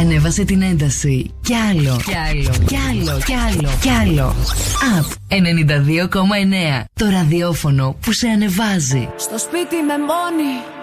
Ανέβασε την ένταση. Κι άλλο. Κι άλλο. Κι άλλο. Κι άλλο. Κι άλλο. Up 92,9. Το ραδιόφωνο που σε ανεβάζει. Στο σπίτι με μόνη.